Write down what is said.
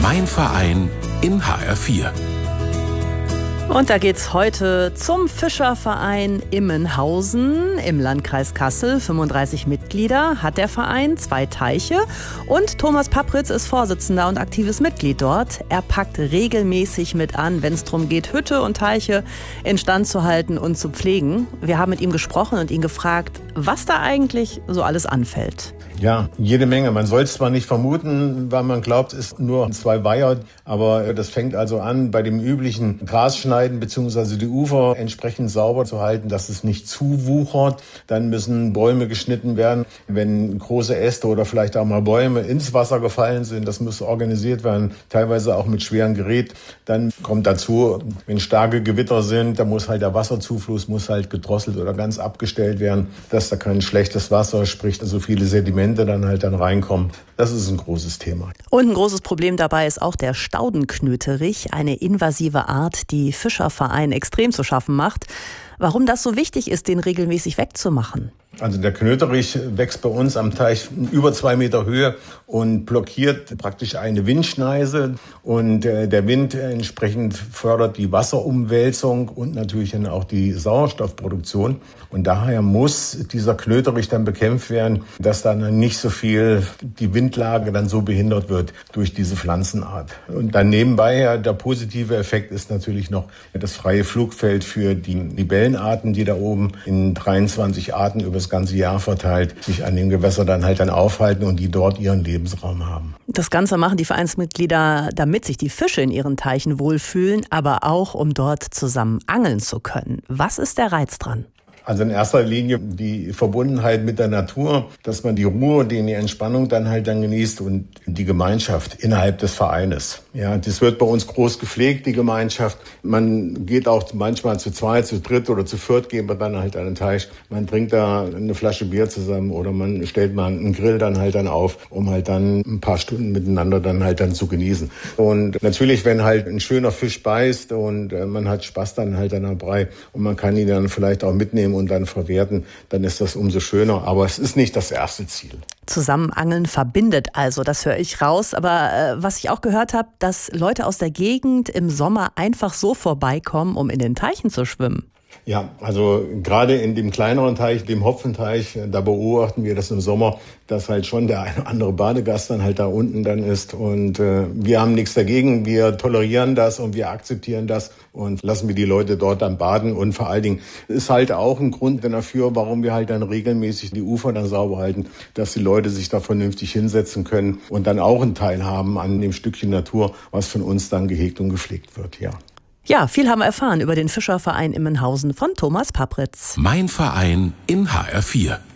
Mein Verein in HR4. Und da geht's heute zum Fischerverein Immenhausen im Landkreis Kassel. 35 Mitglieder hat der Verein, 2 Teiche. Und Thomas Pappritz ist Vorsitzender und aktives Mitglied dort. Er packt regelmäßig mit an, wenn es darum geht, Hütte und Teiche instand zu halten und zu pflegen. Wir haben mit ihm gesprochen und ihn gefragt, was da eigentlich so alles anfällt. Ja, jede Menge. Man soll es zwar nicht vermuten, weil man glaubt, es ist nur 2 Weiher, aber das fängt also an bei dem üblichen Grasschneiden bzw. die Ufer entsprechend sauber zu halten, dass es nicht zuwuchert. Dann müssen Bäume geschnitten werden, wenn große Äste oder vielleicht auch mal Bäume ins Wasser gefallen sind. Das muss organisiert werden, teilweise auch mit schwerem Gerät. Dann kommt dazu, wenn starke Gewitter sind, dann muss halt der Wasserzufluss gedrosselt oder ganz abgestellt werden, dass da kein schlechtes Wasser, sprich so viele Sedimente dann reinkommen. Das ist ein großes Thema. Und ein großes Problem dabei ist auch der Staudenknöterich, eine invasive Art, die Fischerverein extrem zu schaffen macht. Warum das so wichtig ist, den regelmäßig wegzumachen? Also der Knöterich wächst bei uns am Teich über 2 Meter Höhe und blockiert praktisch eine Windschneise. Und der Wind entsprechend fördert die Wasserumwälzung und natürlich dann auch die Sauerstoffproduktion. Und daher muss dieser Knöterich dann bekämpft werden, dass dann nicht so viel die Windlage dann so behindert wird durch diese Pflanzenart. Und dann nebenbei der positive Effekt ist natürlich noch das freie Flugfeld für die Libellenarten, die da oben in 23 Arten über das ganze Jahr verteilt sich an dem Gewässer dann aufhalten und die dort ihren Lebensraum haben. Das Ganze machen die Vereinsmitglieder, damit sich die Fische in ihren Teichen wohlfühlen, aber auch, um dort zusammen angeln zu können. Was ist der Reiz dran? Also in erster Linie die Verbundenheit mit der Natur, dass man die Ruhe, die Entspannung dann genießt und die Gemeinschaft innerhalb des Vereines. Ja, das wird bei uns groß gepflegt, die Gemeinschaft. Man geht auch manchmal zu 2, zu 3 oder zu 4 gehen wir dann an den Teich. Man trinkt da eine Flasche Bier zusammen oder man stellt mal einen Grill dann auf, um dann ein paar Stunden miteinander dann zu genießen. Und natürlich, wenn ein schöner Fisch beißt und man hat Spaß dann dabei und man kann ihn dann vielleicht auch mitnehmen und dann verwerten, dann ist das umso schöner. Aber es ist nicht das erste Ziel. Zusammenangeln verbindet also, das höre ich raus. Aber was ich auch gehört habe, dass Leute aus der Gegend im Sommer einfach so vorbeikommen, um in den Teichen zu schwimmen. Ja, also gerade in dem kleineren Teich, dem Hopfenteich, da beobachten wir das im Sommer, dass schon der eine oder andere Badegast dann da unten dann ist. Und wir haben nichts dagegen, wir tolerieren das und wir akzeptieren das und lassen wir die Leute dort dann baden. Und vor allen Dingen ist auch ein Grund dafür, warum wir dann regelmäßig die Ufer dann sauber halten, dass die Leute sich da vernünftig hinsetzen können und dann auch einen Teil haben an dem Stückchen Natur, was von uns dann gehegt und gepflegt wird, ja. Ja, viel haben wir erfahren über den Fischerverein Immenhausen von Thomas Pappritz. Mein Verein in HR4.